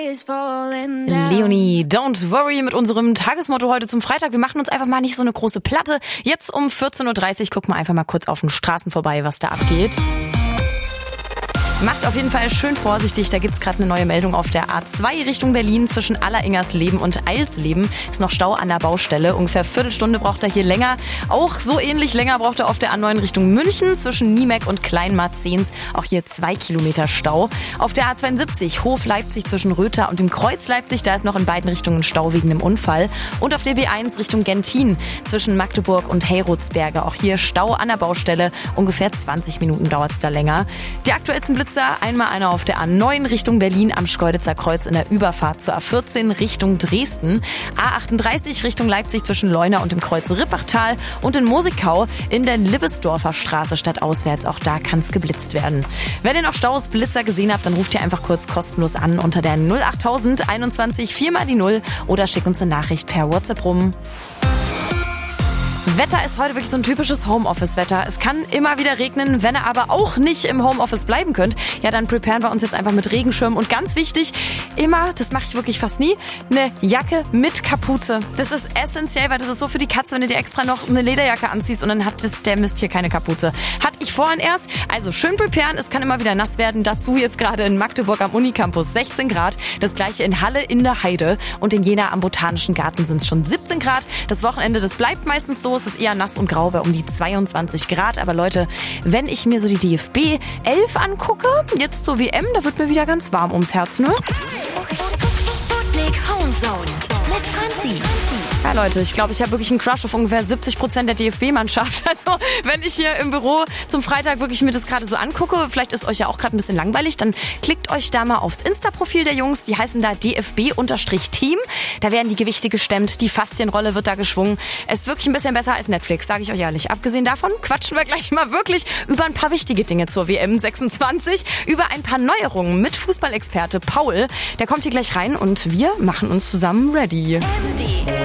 Leonie, don't worry mit unserem Tagesmotto heute zum Freitag. Wir machen uns einfach mal nicht so eine große Platte. Jetzt um 14.30 Uhr gucken wir einfach mal kurz auf den Straßen vorbei, was da abgeht. Macht auf jeden Fall schön vorsichtig, da gibt's gerade eine neue Meldung auf der A2 Richtung Berlin zwischen Alleringersleben und Eilsleben. Ist noch Stau an der Baustelle, ungefähr Viertelstunde braucht er hier länger. Auch so ähnlich länger braucht er auf der A9 Richtung München zwischen Niemek und Kleinmarzens. Auch hier 2 Kilometer Stau. Auf der A72 Hof Leipzig zwischen Röther und dem Kreuz Leipzig, da ist noch in beiden Richtungen Stau wegen dem Unfall. Und auf der B1 Richtung Gentin zwischen Magdeburg und Heyrutzberge. Auch hier Stau an der Baustelle, ungefähr 20 Minuten dauert's da länger. Die aktuellsten Blitzer, einmal einer auf der A9 Richtung Berlin am Schkeuditzer Kreuz in der Überfahrt zur A14 Richtung Dresden. A38 Richtung Leipzig zwischen Leuna und dem Kreuz Rippachtal und in Mosigkau in der Libbesdorfer Straße stadtauswärts. Auch da kann's geblitzt werden. Wenn ihr noch Staus, Blitzer gesehen habt, dann ruft ihr einfach kurz kostenlos an unter der 08000 21 4 mal die 0 oder schickt uns eine Nachricht per WhatsApp rum. Wetter ist heute wirklich so ein typisches Homeoffice-Wetter. Es kann immer wieder regnen, wenn ihr aber auch nicht im Homeoffice bleiben könnt, ja, dann preparen wir uns jetzt einfach mit Regenschirm und ganz wichtig, immer, das mache ich wirklich fast nie, eine Jacke mit Kapuze. Das ist essentiell, weil das ist so für die Katze, wenn du dir extra noch eine Lederjacke anziehst und dann hat der Mist hier keine Kapuze. Hatte ich vorhin erst, also schön preparen, es kann immer wieder nass werden. Dazu jetzt gerade in Magdeburg am Unicampus 16 Grad, das gleiche in Halle in der Heide und in Jena am Botanischen Garten sind es schon 17 Grad. Das Wochenende, das bleibt meistens so. Es ist eher nass und grau bei um die 22 Grad. Aber Leute, wenn ich mir so die DFB 11 angucke, jetzt zur WM, da wird mir wieder ganz warm ums Herz, ne? Sputnik Homezone mit Franzi. Ja, Leute, ich glaube, ich habe wirklich einen Crush auf ungefähr 70% der DFB-Mannschaft. Also, wenn ich hier im Büro zum Freitag wirklich mir das gerade so angucke, vielleicht ist euch ja auch gerade ein bisschen langweilig, dann klickt euch da mal aufs Insta-Profil der Jungs. Die heißen da DFB-Team. Da werden die Gewichte gestemmt, die Faszienrolle wird da geschwungen. Es ist wirklich ein bisschen besser als Netflix, sage ich euch ehrlich. Abgesehen davon quatschen wir gleich mal wirklich über ein paar wichtige Dinge zur WM 26, über ein paar Neuerungen mit Fußballexperte Paul. Der kommt hier gleich rein und wir machen uns zusammen ready.